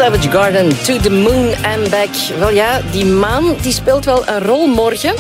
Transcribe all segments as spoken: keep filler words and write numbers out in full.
Savage Garden, To the Moon and Back. Wel ja, die maan die speelt wel een rol morgen.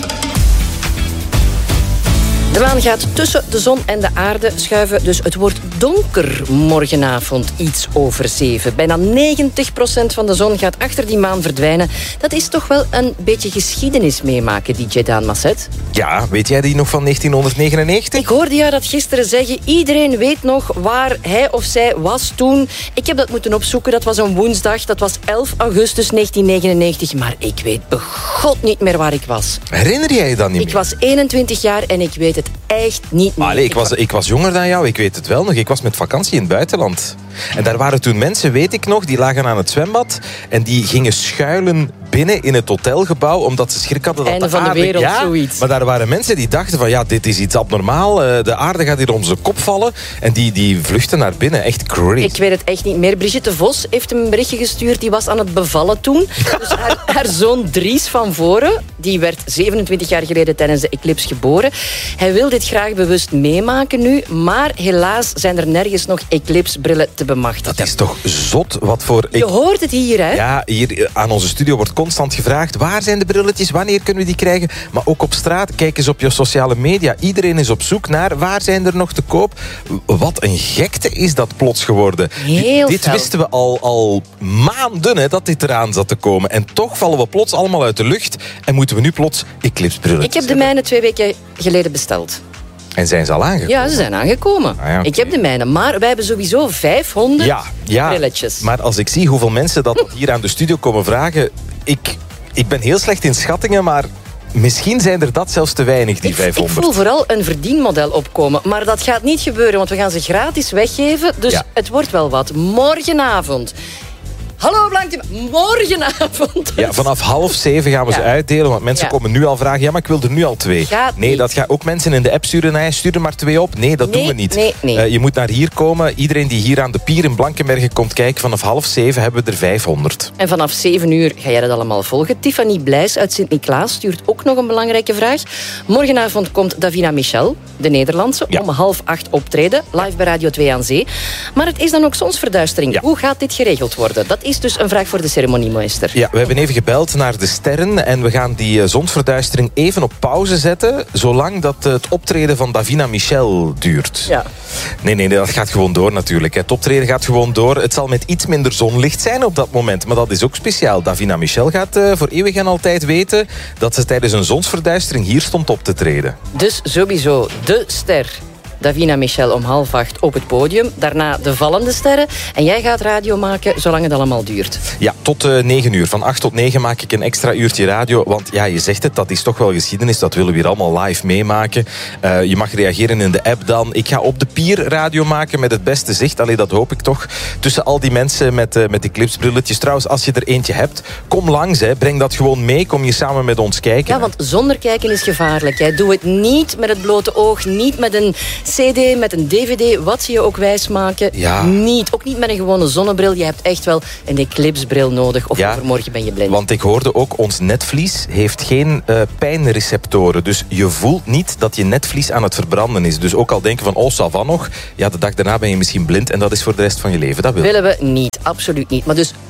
De maan gaat tussen de zon en de aarde schuiven, dus het wordt donker morgenavond, iets over zeven. Bijna negentig procent van de zon gaat achter die maan verdwijnen. Dat is toch wel een beetje geschiedenis meemaken, D J Daan Masset. Ja, weet jij die nog van negentienhonderdnegenennegentig? Ik hoorde jou dat gisteren zeggen. Iedereen weet nog waar hij of zij was toen. Ik heb dat moeten opzoeken. Dat was een woensdag. Dat was elf augustus negentien negenennegentig. Maar ik weet begot niet meer waar ik was. Herinner jij je dan niet meer? Ik was eenentwintig jaar en ik weet het echt niet meer. Allee, ik, was, ik was jonger dan jou, ik weet het wel nog. Ik was met vakantie in het buitenland. En daar waren toen mensen, weet ik nog, die lagen aan het zwembad en die gingen schuilen binnen in het hotelgebouw, omdat ze schrik hadden dat Einde de van de aarde... wereld, ja, zoiets. Maar daar waren mensen die dachten van, ja, dit is iets abnormaal. De aarde gaat hier om zijn kop vallen. En die, die vluchten naar binnen. Echt crazy. Ik weet het echt niet meer. Brigitte Vos heeft een berichtje gestuurd. Die was aan het bevallen toen. Dus haar, haar zoon Dries van Voren, die werd zevenentwintig jaar geleden tijdens de eclipse geboren. Hij wil dit graag bewust meemaken nu, maar helaas zijn er nergens nog eclipsebrillen te bemachtigen. Dat is toch zot wat voor... Je hoort het hier, hè? Ja, hier aan onze studio wordt constant gevraagd, waar zijn de brilletjes, wanneer kunnen we die krijgen? Maar ook op straat, kijk eens op je sociale media. Iedereen is op zoek naar, waar zijn er nog te koop? Wat een gekte is dat plots geworden. Heel dit fel. wisten we al, al maanden, hè, dat dit eraan zat te komen. En toch vallen we plots allemaal uit de lucht en moeten we nu plots eclipsebrilletjes Ik heb de hebben. mijne twee weken geleden besteld. En zijn ze al aangekomen? Ja, ze zijn aangekomen. Ah ja, oké. Ik heb de mijne, maar wij hebben sowieso vijfhonderd Ja, ja, brilletjes. maar als ik zie hoeveel mensen dat hier aan de studio komen vragen... Ik, ik ben heel slecht in schattingen, maar misschien zijn er dat zelfs te weinig, die Ik, vijfhonderd. ik voel vooral een verdienmodel opkomen. Maar dat gaat niet gebeuren, want we gaan ze gratis weggeven. Dus Ja. het wordt wel wat. Morgenavond. Hallo Blank, morgenavond. Ja, vanaf half zeven gaan we Ja. ze uitdelen. Want mensen Ja. komen nu al vragen... Ja, maar ik wil er nu al twee. Gaat nee, niet. dat gaat ook mensen in de app sturen. Nee, stuur er maar twee op. Nee, dat Nee, doen we niet. nee, nee. Uh, je moet naar hier komen. Iedereen die hier aan de pier in Blankenbergen komt kijken... vanaf half zeven hebben we er vijfhonderd. En vanaf zeven uur ga jij dat allemaal volgen. Tiffany Blijs uit Sint-Niklaas stuurt ook nog een belangrijke vraag. Morgenavond komt Davina Michel, de Nederlandse, Ja. om half acht optreden. Live bij Radio twee aan Zee. Maar het is dan ook zonsverduistering. Ja. Hoe gaat dit geregeld worden? Dat is dus een vraag voor de ceremoniemeester. Ja, we hebben even gebeld naar de sterren... en we gaan die uh, zonsverduistering even op pauze zetten... zolang dat uh, het optreden van Davina Michel duurt. Ja. Nee, nee, nee, dat gaat gewoon door natuurlijk. Het optreden gaat gewoon door. Het zal met iets minder zonlicht zijn op dat moment. Maar dat is ook speciaal. Davina Michel gaat uh, voor eeuwig en altijd weten... dat ze tijdens een zonsverduistering hier stond op te treden. Dus sowieso de ster Davina Michel om half acht op het podium. Daarna de vallende sterren. En jij gaat radio maken zolang het allemaal duurt. Ja, tot uh, negen uur. Van acht tot negen maak ik een extra uurtje radio. Want ja, je zegt het, dat is toch wel geschiedenis. Dat willen we hier allemaal live meemaken. Uh, je mag reageren in de app dan. Ik ga op de pier radio maken met het beste zicht. Allee, dat hoop ik toch. Tussen al die mensen met, uh, met die clipsbrilletjes. Trouwens, als je er eentje hebt, kom langs. Hè. Breng dat gewoon mee. Kom je samen met ons kijken. Ja, want zonder kijken is gevaarlijk. Hè. Doe het niet met het blote oog. Niet met een C D, met een D V D. Wat ze je ook wijsmaken. Ja. Niet. Ook niet met een gewone zonnebril. Je hebt echt wel een eclipsebril nodig. Of Ja, overmorgen ben je blind. Want ik hoorde ook, ons netvlies heeft geen uh, pijnreceptoren. Dus je voelt niet dat je netvlies aan het verbranden is. Dus ook al denken van, oh, ça va nog. Ja, de dag daarna ben je misschien blind. En dat is voor de rest van je leven. Dat wil Willen we niet. Absoluut niet. Maar dus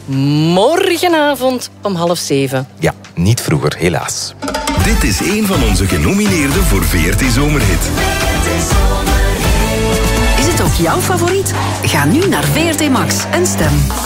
morgenavond om half zeven. Ja, niet vroeger, helaas. Dit is een van onze genomineerden voor V R T Zomerhit. Is het ook jouw favoriet? Ga nu naar V R T Max en stem.